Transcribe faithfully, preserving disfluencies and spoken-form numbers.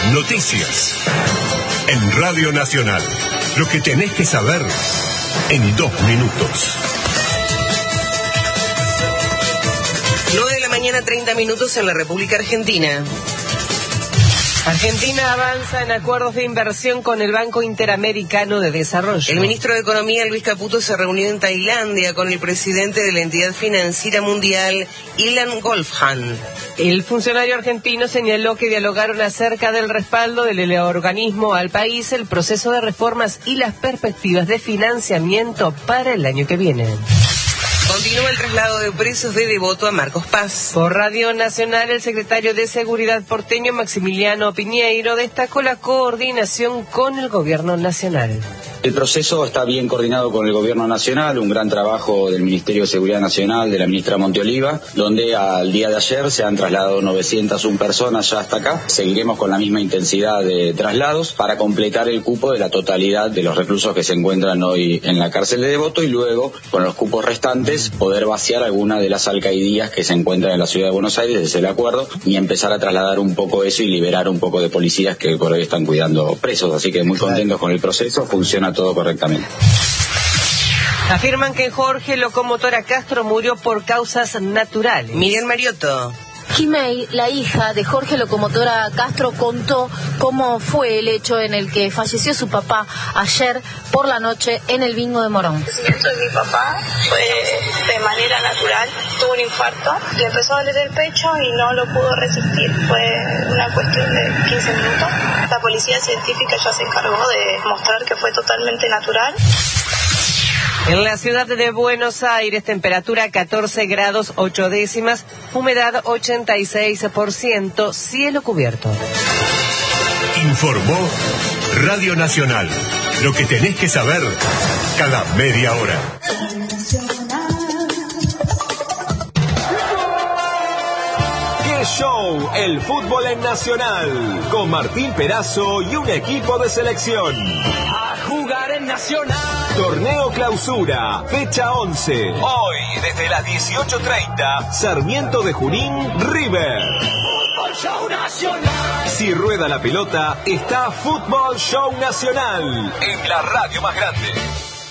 Noticias. En Radio Nacional. Lo que tenés que saber en dos minutos. nueve de la mañana, treinta minutos en la República Argentina. Argentina avanza en acuerdos de inversión con el Banco Interamericano de Desarrollo. El ministro de Economía, Luis Caputo, se reunió en Tailandia con el presidente de la entidad financiera mundial, Ilan Golfhan. El funcionario argentino señaló que dialogaron acerca del respaldo del organismo al país, el proceso de reformas y las perspectivas de financiamiento para el año que viene. Continúa el traslado de presos de Devoto a Marcos Paz. Por Radio Nacional, el secretario de Seguridad porteño, Maximiliano Piñeiro, destacó la coordinación con el gobierno nacional. El proceso está bien coordinado con el Gobierno Nacional, un gran trabajo del Ministerio de Seguridad Nacional, de la ministra Monteoliva, donde al día de ayer se han trasladado novecientas una personas ya hasta acá. Seguiremos con la misma intensidad de traslados para completar el cupo de la totalidad de los reclusos que se encuentran hoy en la cárcel de Devoto y luego, con los cupos restantes, poder vaciar alguna de las alcaidías que se encuentran en la ciudad de Buenos Aires, desde el acuerdo, y empezar a trasladar un poco eso y liberar un poco de policías que por hoy están cuidando presos. Así que muy contentos con el proceso, funciona todo correctamente. Afirman que Jorge Locomotora Castro murió por causas naturales. Miriam Mariotto. Jimei, la hija de Jorge Locomotora Castro, contó cómo fue el hecho en el que falleció su papá ayer por la noche en el bingo de Morón. El fallecimiento de mi papá fue de manera natural, tuvo un infarto, le empezó a doler el pecho y no lo pudo resistir, fue una cuestión de quince minutos. La policía científica ya se encargó de mostrar que fue totalmente natural. En la ciudad de Buenos Aires, temperatura catorce grados ocho décimas, humedad ochenta y seis por ciento, cielo cubierto. Informó Radio Nacional. Lo que tenés que saber cada media hora. ¡Qué show! El fútbol en Nacional. Con Martín Perazo y un equipo de selección. A jugar en Nacional. Torneo Clausura, fecha once. Hoy, desde las dieciocho treinta, Sarmiento de Junín, River. Fútbol Show Nacional. Si rueda la pelota, está Fútbol Show Nacional en la radio más grande.